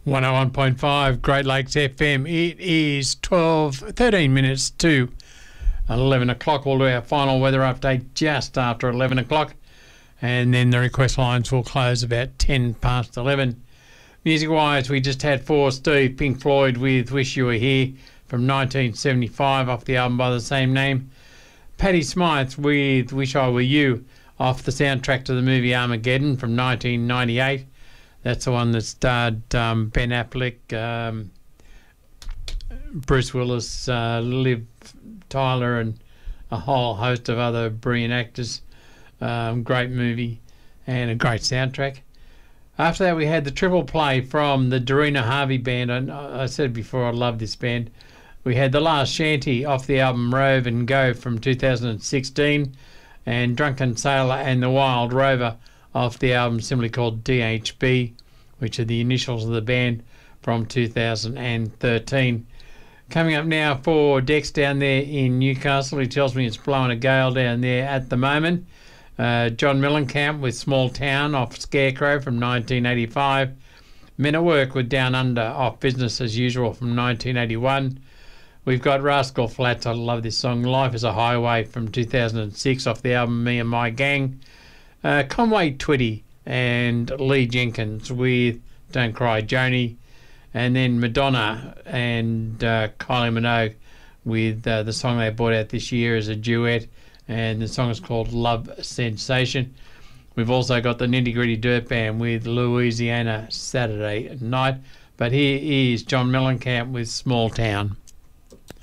101.5 Great Lakes FM. It is 13 minutes to 11 o'clock. We'll do our final weather update just after 11 o'clock, and then the request lines will close about 10 past 11. Music-wise, we just had for Steve, Pink Floyd with Wish You Were Here from 1975 off the album by the same name. Patti Smyth with Wish I Were You off the soundtrack to the movie Armageddon from 1998. That's the one that starred Ben Affleck, Bruce Willis, Liv Tyler, and a whole host of other brilliant actors. Great movie and a great soundtrack. After that, we had the triple play from the Dorina Harvey Band. I said before I love this band. We had The Last Shanty off the album Rove and Go from 2016, and Drunken Sailor and the Wild Rover off the album simply called DHB, which are the initials of the band, from 2013. Coming up now for Dex down there in Newcastle. He tells me it's blowing a gale down there at the moment. John Mellencamp with Small Town off Scarecrow from 1985. Men at Work with Down Under off Business as Usual from 1981. We've got Rascal Flatts, I love this song, Life is a Highway from 2006 off the album Me and My Gang. Conway Twitty and Lee Jenkins with Don't Cry Joni, and then Madonna and Kylie Minogue with the song they brought out this year as a duet, and the song is called Love Sensation. We've also got the Nitty Gritty Dirt Band with Louisiana Saturday Night, but here is John Mellencamp with Small Town.